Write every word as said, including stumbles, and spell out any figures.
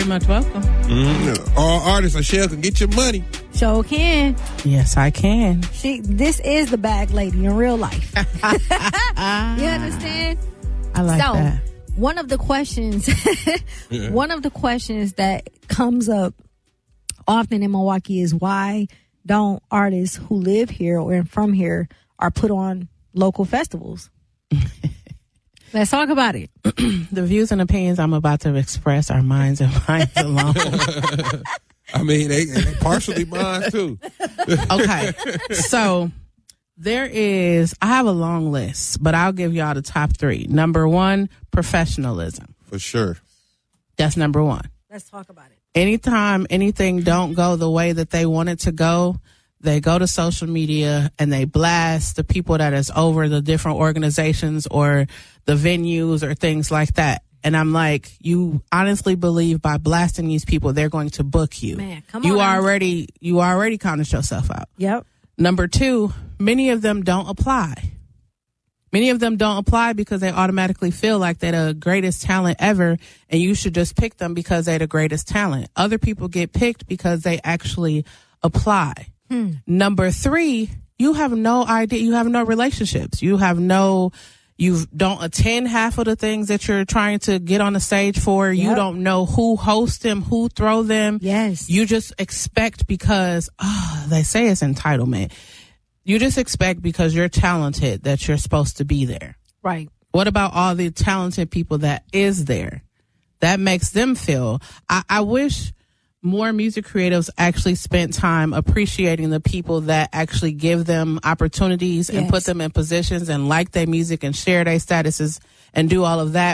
Very much welcome. Mm-hmm. All artists, Ashell can get your money. Sure can. Yes, I can. She. This is the bag lady in real life. You understand? I like so, that. One of the questions, yeah. one of the questions that comes up often in Milwaukee is why don't artists who live here or from here are put on local festivals? Let's talk about it. The views and opinions I'm about to express are mine and mine alone. I mean, they, they partially mine too. Okay, so there is, I have a long list, but I'll give y'all the top three. Number one, professionalism. For sure. That's number one. Let's talk about it. Anytime anything don't go the way that they want it to go, they go to social media and they blast the people that is over the different organizations or the venues or things like that. And I'm like, you honestly believe by blasting these people, they're going to book you. Man, come you on. already, you already counted yourself out. Yep. Number two, many of them don't apply. Many of them don't apply because they automatically feel like they're the greatest talent ever, and you should just pick them because they're the greatest talent. Other people get picked because they actually apply. Hmm. Number three, you have no idea. You have no relationships. You have no, you don't attend half of the things that you're trying to get on the stage for. Yep. You don't know who hosts them, who throw them. Yes. You just expect because, oh, they say it's entitlement. You just expect because you're talented that you're supposed to be there. Right. What about all the talented people that is there? That makes them feel, I, I wish more music creatives actually spent time appreciating the people that actually give them opportunities yes. and put them in positions and like their music and share their statuses and do all of that